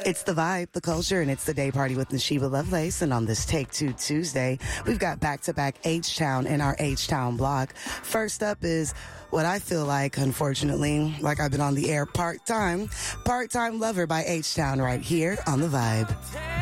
It's the vibe, the culture, and it's the day party with Nashiba Lovelace. And on this Take Two Tuesday, we've got back-to-back H-Town in our H-Town block. First up is what I feel like, unfortunately, like I've been on the air part-time Lover by H-Town right here on The Vibe.